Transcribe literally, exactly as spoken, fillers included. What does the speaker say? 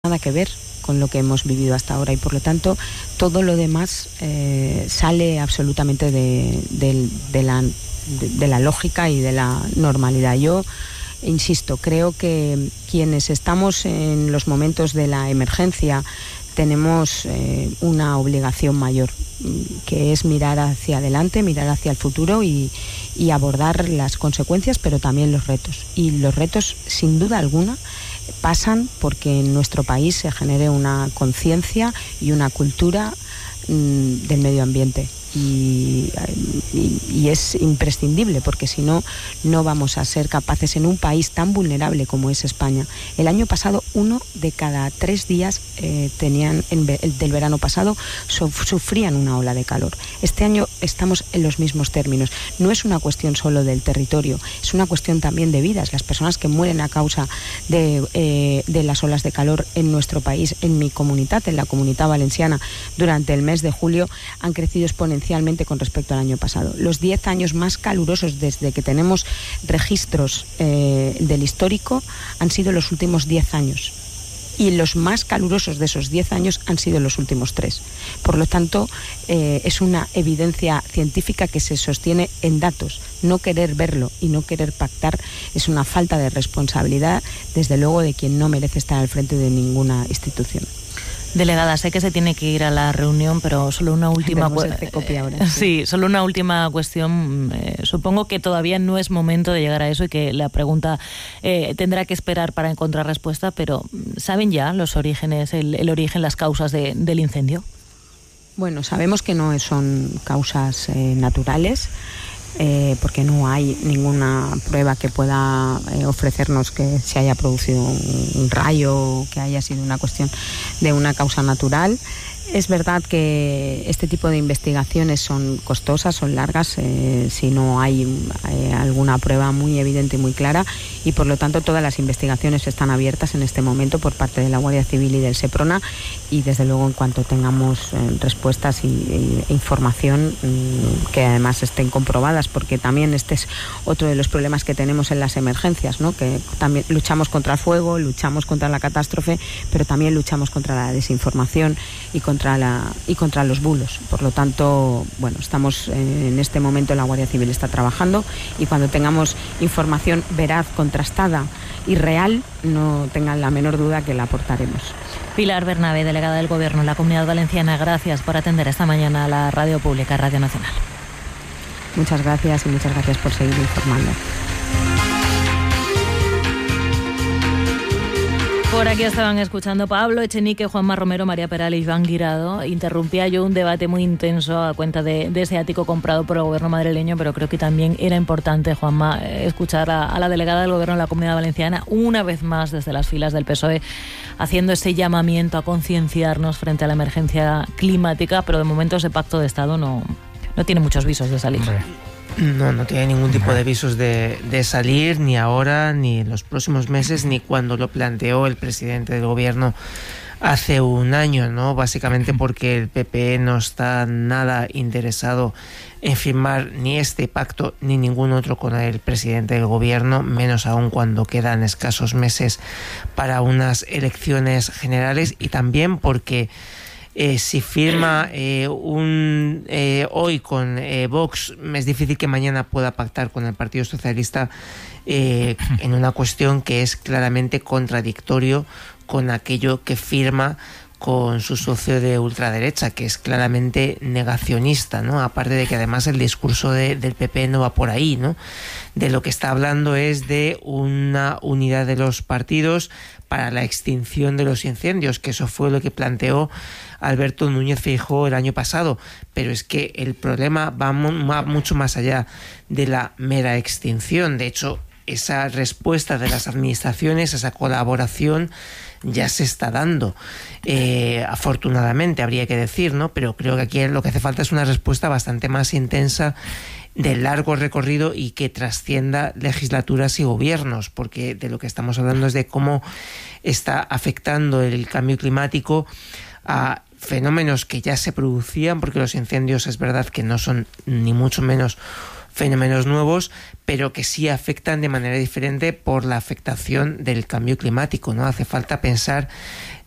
nada que ver con lo que hemos vivido hasta ahora y por lo tanto todo lo demás eh, sale absolutamente de, de, de, la, de, de la lógica y de la normalidad. Yo insisto, creo que quienes estamos en los momentos de la emergencia tenemos eh, una obligación mayor, que es mirar hacia adelante, mirar hacia el futuro y, y abordar las consecuencias, pero también los retos. Y los retos, sin duda alguna, pasan porque en nuestro país se genere una conciencia y una cultura mmm, del medio ambiente. Y, y, y es imprescindible porque si no, no vamos a ser capaces en un país tan vulnerable como es España. El año pasado, uno de cada tres días eh, tenían en, el, del verano pasado so, sufrían una ola de calor. Este año estamos en los mismos términos. No es una cuestión solo del territorio, es una cuestión también de vidas. Las personas que mueren a causa de, eh, de las olas de calor en nuestro país, en mi comunidad, en la Comunidad Valenciana, durante el mes de julio han crecido exponencialmente con respecto al año pasado. Los diez años más calurosos desde que tenemos registros eh, del histórico han sido los últimos diez años. Y los más calurosos de esos diez años han sido los últimos tres. Por lo tanto, eh, es una evidencia científica que se sostiene en datos. No querer verlo y no querer pactar es una falta de responsabilidad, desde luego, de quien no merece estar al frente de ninguna institución. Delegada, sé que se tiene que ir a la reunión, pero solo una última cuestión. Sí. sí, solo una última cuestión. Eh, supongo que todavía no es momento de llegar a eso y que la pregunta eh, tendrá que esperar para encontrar respuesta, pero ¿saben ya los orígenes, el, el origen, las causas de, del incendio? Bueno, sabemos que no son causas eh, naturales. Eh, porque no hay ninguna prueba que pueda eh, ofrecernos que se haya producido un, un rayo, que haya sido una cuestión de una causa natural. Es verdad que este tipo de investigaciones son costosas, son largas, eh, si no hay eh, alguna prueba muy evidente y muy clara, y por lo tanto todas las investigaciones están abiertas en este momento por parte de la Guardia Civil y del Seprona, y desde luego en cuanto tengamos eh, respuestas y, y información mmm, que además estén comprobadas, porque también este es otro de los problemas que tenemos en las emergencias, ¿no? Que también luchamos contra el fuego, luchamos contra la catástrofe, pero también luchamos contra la desinformación y contra La, y contra los bulos. Por lo tanto, bueno, estamos eh, en este momento, la Guardia Civil está trabajando y cuando tengamos información veraz, contrastada y real, no tengan la menor duda que la aportaremos. Pilar Bernabé, delegada del Gobierno en la Comunidad Valenciana, gracias por atender esta mañana a la Radio Pública, Radio Nacional. Muchas gracias y muchas gracias por seguir informando. Por aquí estaban escuchando Pablo Echenique, Juanma Romero, María Peral y Iván Guirado. Interrumpía yo un debate muy intenso a cuenta de, de ese ático comprado por el gobierno madrileño, pero creo que también era importante, Juanma, escuchar a, a la delegada del gobierno de la Comunidad Valenciana, una vez más desde las filas del P S O E, haciendo ese llamamiento a concienciarnos frente a la emergencia climática, pero de momento ese pacto de Estado no, no tiene muchos visos de salir. Hombre. No, no tiene ningún tipo de visos de, de salir, ni ahora, ni en los próximos meses, ni cuando lo planteó el presidente del gobierno hace un año, ¿no? Básicamente porque el P P no está nada interesado en firmar ni este pacto ni ningún otro con el presidente del gobierno, menos aún cuando quedan escasos meses para unas elecciones generales, y también porque Eh, si firma eh, un eh, hoy con eh, Vox, es difícil que mañana pueda pactar con el Partido Socialista eh, en una cuestión que es claramente contradictorio con aquello que firma con su socio de ultraderecha, que es claramente negacionista, ¿no? Aparte de que además el discurso de, del P P no va por ahí, ¿no? De lo que está hablando es de una unidad de los partidos para la extinción de los incendios, que eso fue lo que planteó Alberto Núñez Feijóo el año pasado. Pero es que el problema va, va mucho más allá de la mera extinción. De hecho, esa respuesta de las administraciones, esa colaboración, ya se está dando, eh, afortunadamente, habría que decir, ¿no? Pero creo que aquí lo que hace falta es una respuesta bastante más intensa, de largo recorrido y que trascienda legislaturas y gobiernos, porque de lo que estamos hablando es de cómo está afectando el cambio climático a fenómenos que ya se producían, porque los incendios es verdad que no son ni mucho menos fenómenos nuevos, pero que sí afectan de manera diferente por la afectación del cambio climático, ¿no? Hace falta pensar